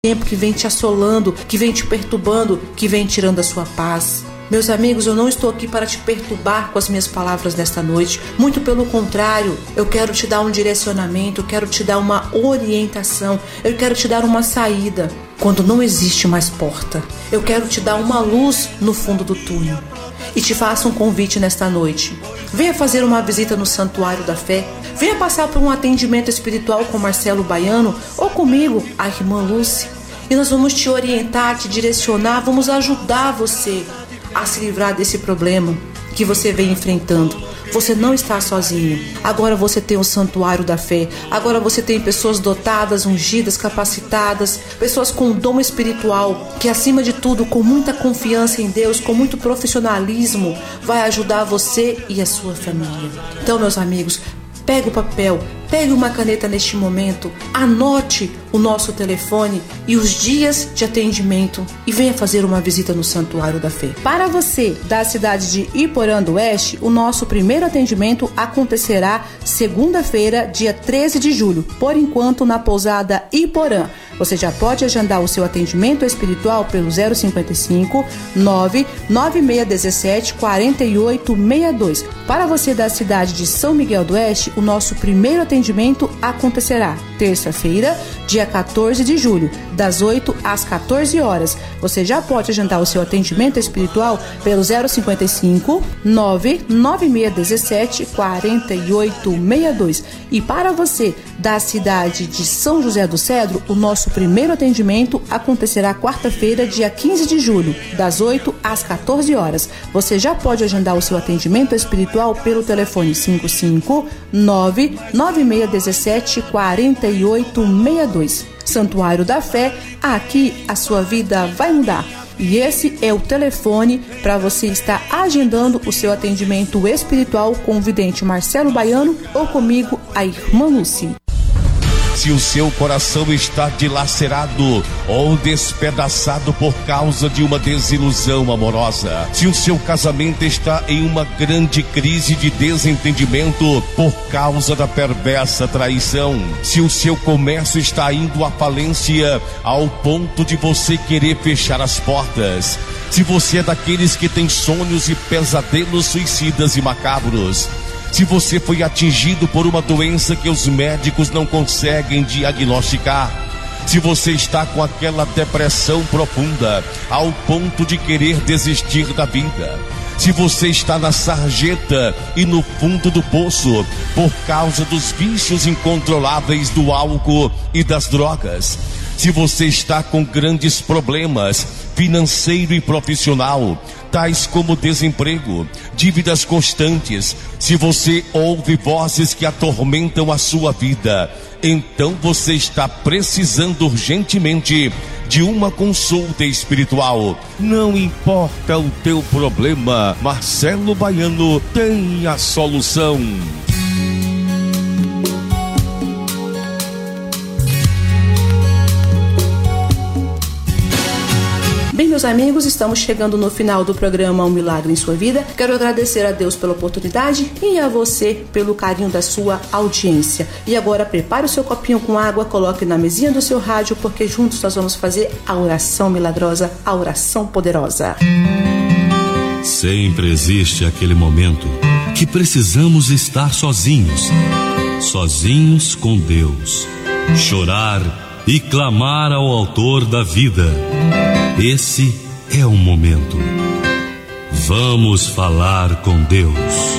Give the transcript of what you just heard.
tempo que vem te assolando, que vem te perturbando, que vem tirando a sua paz. Meus amigos, eu não estou aqui para te perturbar com as minhas palavras nesta noite. Muito pelo contrário, eu quero te dar um direcionamento, eu quero te dar uma orientação, eu quero te dar uma saída quando não existe mais porta. Eu quero te dar uma luz no fundo do túnel. E te faço um convite nesta noite. Venha fazer uma visita no Santuário da Fé. Venha passar por um atendimento espiritual com Marcelo Baiano ou comigo, a irmã Lúcia. E nós vamos te orientar, te direcionar, vamos ajudar você a se livrar desse problema que você vem enfrentando. Você não está sozinho. Agora você tem o Santuário da Fé. Agora você tem pessoas dotadas, ungidas, capacitadas, pessoas com dom espiritual, que acima de tudo, com muita confiança em Deus, com muito profissionalismo, vai ajudar você e a sua família. Então, meus amigos, pegue o papel, pegue uma caneta neste momento, anote o nosso telefone e os dias de atendimento e venha fazer uma visita no Santuário da Fé. Para você da cidade de Iporã do Oeste, o nosso primeiro atendimento acontecerá segunda-feira, dia 13 de julho, por enquanto na pousada Iporã. Você já pode agendar o seu atendimento espiritual pelo 055 99617 4862. Para você da cidade de São Miguel do Oeste, o nosso primeiro atendimento acontecerá terça-feira, dia 14 de julho, das 8 às 14 horas. Você já pode agendar o seu atendimento espiritual pelo 055 99617 4862. E para você da cidade de São José do Cedro, o nosso primeiro atendimento acontecerá quarta-feira, dia 15 de julho, das 8 às 14 horas. Você já pode agendar o seu atendimento espiritual pelo telefone 55 99617 4862. Santuário da Fé, aqui a sua vida vai mudar. E esse é o telefone para você estar agendando o seu atendimento espiritual com o vidente Marcelo Baiano ou comigo, a irmã Lúcia. Se o seu coração está dilacerado ou despedaçado por causa de uma desilusão amorosa, se o seu casamento está em uma grande crise de desentendimento por causa da perversa traição, se o seu comércio está indo à falência ao ponto de você querer fechar as portas, se você é daqueles que tem sonhos e pesadelos suicidas e macabros, se você foi atingido por uma doença que os médicos não conseguem diagnosticar, se você está com aquela depressão profunda ao ponto de querer desistir da vida, se você está na sarjeta e no fundo do poço por causa dos vícios incontroláveis do álcool e das drogas, se você está com grandes problemas financeiro e profissional, tais como desemprego, dívidas constantes, se você ouve vozes que atormentam a sua vida, então você está precisando urgentemente de uma consulta espiritual. Não importa o teu problema, Marcelo Baiano tem a solução. Bem, meus amigos, estamos chegando no final do programa Um Milagre em Sua Vida. Quero agradecer a Deus pela oportunidade e a você pelo carinho da sua audiência. E agora prepare o seu copinho com água, coloque na mesinha do seu rádio, porque juntos nós vamos fazer a oração milagrosa, a oração poderosa. Sempre existe aquele momento que precisamos estar sozinhos, sozinhos com Deus, chorar e clamar ao Autor da vida. Esse é o momento. Vamos falar com Deus.